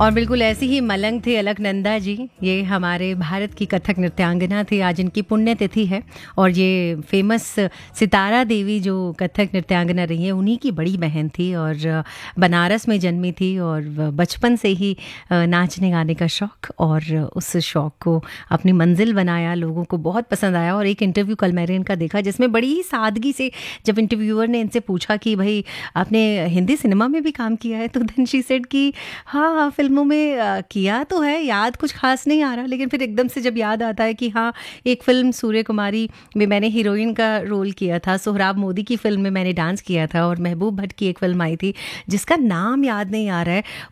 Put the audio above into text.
और बिल्कुल ऐसी ही मलंग थे अलकनंदा जी। ये हमारे भारत की कथक नृत्यांगना थी। आज इनकी पुण्यतिथि है और ये फेमस सितारा देवी जो कथक नृत्यांगना रही है उन्हीं की बड़ी बहन थी और बनारस में जन्मी थी और बचपन से ही नाचने गाने का शौक़ और उस शौक़ को अपनी मंजिल बनाया। लोगों को बहुत पसंद आया और एक इंटरव्यू कल मैंने इनका देखा जिसमें बड़ी ही सादगी से जब इंटरव्यूअर ने इनसे पूछा कि भाई आपने हिंदी सिनेमा में भी काम किया है, तो देन शी सेड कि हाँ फिल्मों में किया तो है, याद कुछ खास नहीं आ रहा, लेकिन फिर एकदम से जब याद आता है कि हाँ एक फ़िल्म सूर्य कुमारी में मैंने हीरोइन का रोल किया था, सोहराब मोदी की फ़िल्म में मैंने डांस किया था और महबूब भट्ट की एक फ़िल्म आई थी जिसका नाम याद नहीं आ रहा है,